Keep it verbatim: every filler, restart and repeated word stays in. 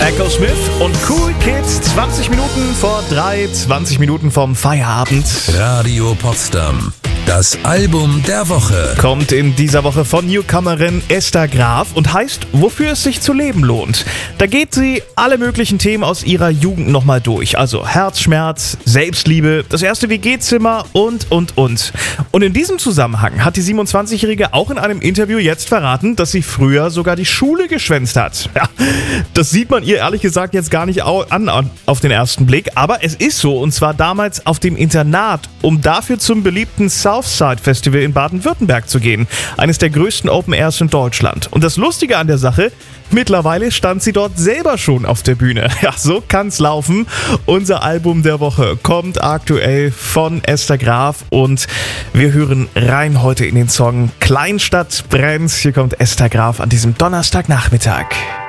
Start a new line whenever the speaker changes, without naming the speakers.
Echo Smith und Cool Kids, zwanzig Minuten vor drei, zwanzig Minuten vom Feierabend.
Radio Potsdam, das Album der Woche.
Kommt in dieser Woche von Newcomerin Esther Graf und heißt Wofür es sich zu leben lohnt. Da geht sie alle möglichen Themen aus ihrer Jugend nochmal durch. Also Herzschmerz, Selbstliebe, das erste W G-Zimmer und, und, und. Und in diesem Zusammenhang hat die siebenundzwanzigjährige auch in einem Interview jetzt verraten, dass sie früher sogar die Schule geschwänzt hat. Ja, das sieht man ihr ehrlich gesagt jetzt gar nicht an auf den ersten Blick, aber es ist so, und zwar damals auf dem Internat, um dafür zum beliebten Southside Festival in Baden-Württemberg zu gehen. Eines der größten Open Airs in Deutschland. Und das Lustige an der Sache, mittlerweile stand sie dort selber schon auf der Bühne. Ja, so kann's laufen. Unser Album der Woche kommt aktuell von Esther Graf und wir hören rein heute in den Song Kleinstadt brennt. Hier kommt Esther Graf an diesem Donnerstagnachmittag.